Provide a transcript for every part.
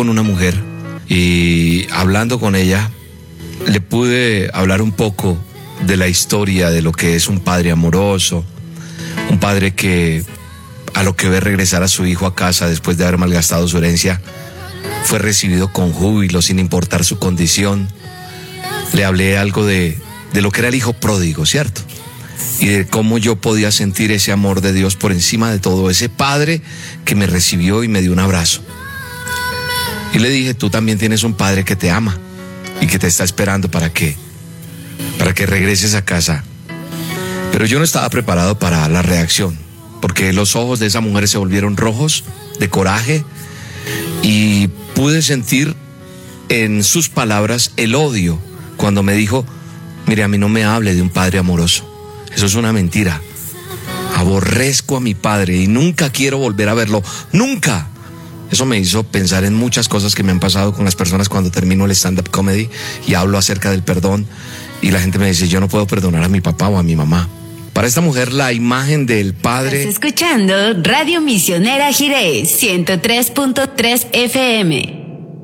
con una mujer y hablando con ella le pude hablar un poco de la historia de lo que es un padre amoroso, un padre que a lo que ve regresar a su hijo a casa después de haber malgastado su herencia, fue recibido con júbilo sin importar su condición. Le hablé algo de lo que era el hijo pródigo, ¿cierto? Y de cómo yo podía sentir ese amor de Dios por encima de todo, ese padre que me recibió y me dio un abrazo. Y le dije, tú también tienes un padre que te ama y que te está esperando para que regreses a casa. Pero yo no estaba preparado para la reacción, porque los ojos de esa mujer se volvieron rojos de coraje y pude sentir en sus palabras el odio cuando me dijo, mire, a mí no me hable de un padre amoroso, eso es una mentira. Aborrezco a mi padre y nunca quiero volver a verlo, nunca. Eso me hizo pensar en muchas cosas que me han pasado con las personas cuando termino el stand-up comedy y hablo acerca del perdón y la gente me dice, yo no puedo perdonar a mi papá o a mi mamá. Para esta mujer la imagen del padre... Estás escuchando Radio Misionera Jiré 103.3 FM.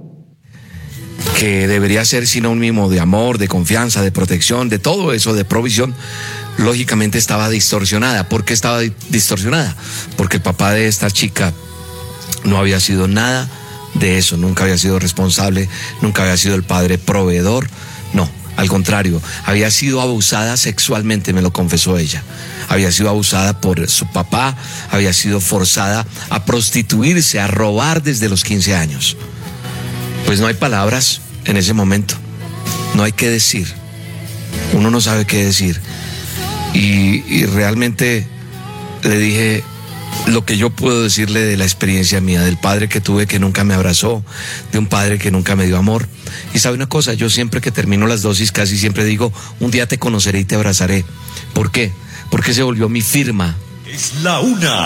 Que debería ser sinónimo de amor, de confianza, de protección, de todo eso, de provisión, lógicamente estaba distorsionada. ¿Por qué estaba distorsionada? Porque el papá de esta chica no había sido nada de eso, nunca había sido responsable, nunca había sido el padre proveedor, no, al contrario, había sido abusada sexualmente, me lo confesó ella, había sido abusada por su papá, había sido forzada a prostituirse, a robar desde los 15 años. Pues no hay palabras en ese momento, no hay qué decir, uno no sabe qué decir, y realmente le dije lo que yo puedo decirle de la experiencia mía, del padre que tuve que nunca me abrazó, de un padre que nunca me dio amor. Y sabe una cosa, yo siempre que termino las dosis casi siempre digo, un día te conoceré y te abrazaré. ¿Por qué? Porque se volvió mi firma. Es la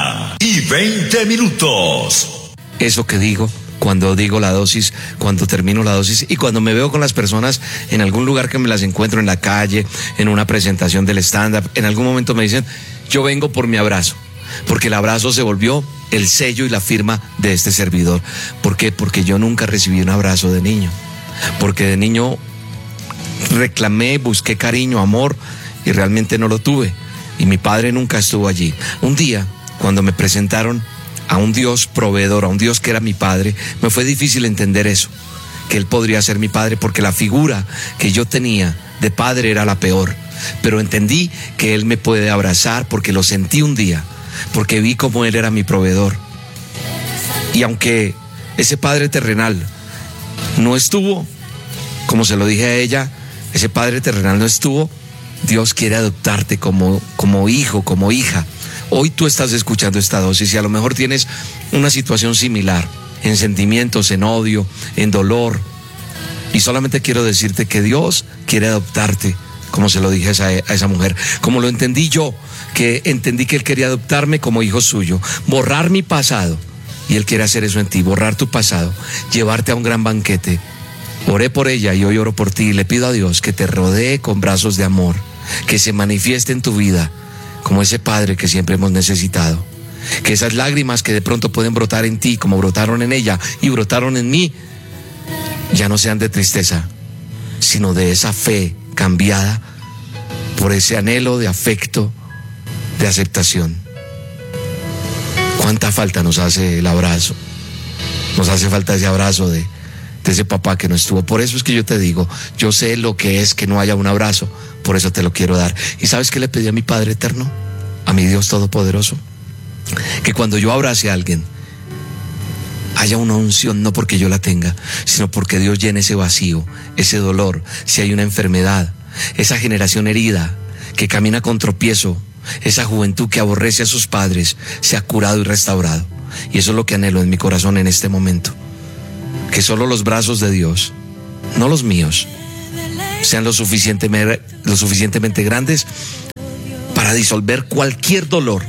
1:20. Eso que digo cuando digo la dosis, cuando termino la dosis y cuando me veo con las personas en algún lugar que me las encuentro en la calle, en una presentación del stand-up, en algún momento me dicen, yo vengo por mi abrazo. Porque el abrazo se volvió el sello y la firma de este servidor. ¿Por qué? Porque yo nunca recibí un abrazo de niño. Porque de niño reclamé, busqué cariño, amor y realmente no lo tuve. Y mi padre nunca estuvo allí. Un día, cuando me presentaron a un Dios proveedor, a un Dios que era mi padre, me fue difícil entender eso, que Él podría ser mi padre, porque la figura que yo tenía de padre era la peor. Pero entendí que Él me puede abrazar porque lo sentí un día, porque vi cómo Él era mi proveedor. Y aunque ese padre terrenal no estuvo, como se lo dije a ella, ese padre terrenal no estuvo, Dios quiere adoptarte como hijo, como hija. Hoy tú estás escuchando esta dosis y a lo mejor tienes una situación similar, en sentimientos, en odio, en dolor. Y solamente quiero decirte que Dios quiere adoptarte, como se lo dije a esa mujer, como lo entendí yo, que entendí que Él quería adoptarme como hijo suyo, borrar mi pasado, y Él quiere hacer eso en ti, borrar tu pasado, llevarte a un gran banquete. Oré por ella y hoy oro por ti y le pido a Dios que te rodee con brazos de amor, que se manifieste en tu vida como ese padre que siempre hemos necesitado, que esas lágrimas que de pronto pueden brotar en ti como brotaron en ella y brotaron en mí, ya no sean de tristeza, sino de esa fe cambiada por ese anhelo de afecto, de aceptación. ¿Cuánta falta nos hace el abrazo? Nos hace falta ese abrazo de ese papá que no estuvo. Por eso es que yo te digo, yo sé lo que es que no haya un abrazo, por eso te lo quiero dar. ¿Y sabes qué le pedí a mi Padre Eterno? A mi Dios Todopoderoso, que cuando yo abrace a alguien haya una unción, no porque yo la tenga, sino porque Dios llene ese vacío, ese dolor, si hay una enfermedad, esa generación herida que camina con tropiezo, esa juventud que aborrece a sus padres, sea curado y restaurado. Y eso es lo que anhelo en mi corazón en este momento, que solo los brazos de Dios, no los míos, sean lo suficientemente grandes para disolver cualquier dolor,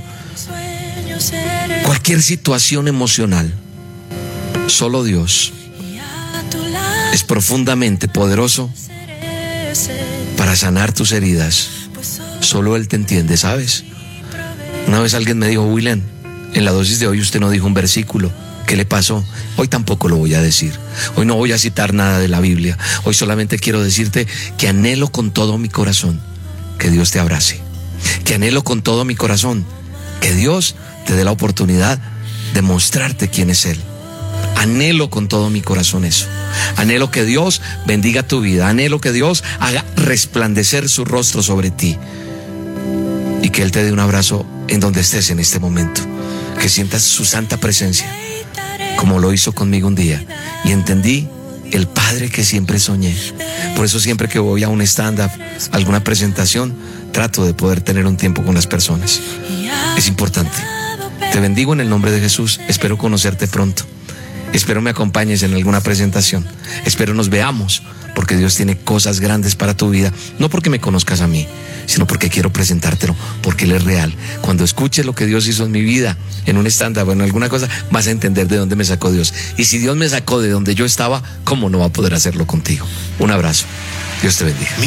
cualquier situación emocional. Solo Dios es profundamente poderoso para sanar tus heridas. Solo Él te entiende, ¿sabes? Una vez alguien me dijo, William, en la dosis de hoy usted no dijo un versículo. ¿Qué le pasó? Hoy tampoco lo voy a decir. Hoy no voy a citar nada de la Biblia. Hoy solamente quiero decirte que anhelo con todo mi corazón que Dios te abrace. Que anhelo con todo mi corazón que Dios te dé la oportunidad de mostrarte quién es Él. Anhelo con todo mi corazón eso. Anhelo que Dios bendiga tu vida. Anhelo que Dios haga resplandecer su rostro sobre ti. Y que Él te dé un abrazo en donde estés en este momento. Que sientas su santa presencia, como lo hizo conmigo un día. Y entendí el Padre que siempre soñé. Por eso siempre que voy a un stand-up, alguna presentación, trato de poder tener un tiempo con las personas. Es importante. Te bendigo en el nombre de Jesús. Espero conocerte pronto. Espero me acompañes en alguna presentación. Espero nos veamos, porque Dios tiene cosas grandes para tu vida. No porque me conozcas a mí, sino porque quiero presentártelo, porque Él es real. Cuando escuches lo que Dios hizo en mi vida, en un stand-up o en alguna cosa, vas a entender de dónde me sacó Dios. Y si Dios me sacó de donde yo estaba, ¿cómo no va a poder hacerlo contigo? Un abrazo. Dios te bendiga.